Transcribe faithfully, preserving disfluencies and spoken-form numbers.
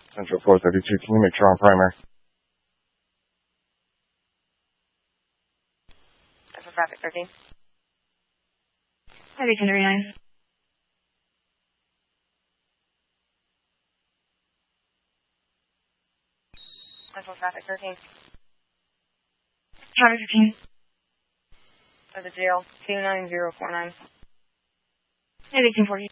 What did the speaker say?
Central four thirty-two, can you make sure on primary? Central traffic thirteen. Heavy ten thirty-nine. Central traffic thirteen. Traffic fifteen. For the jail, two nine zero four nine. Heavy ten forty.